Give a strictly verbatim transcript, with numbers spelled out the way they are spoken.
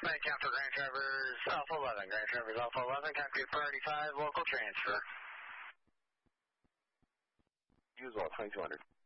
Flight count for Grand Traverse Alpha eleven. Grand Traverse Alpha eleven, concrete priority five, local transfer. Use all twenty-two hundred.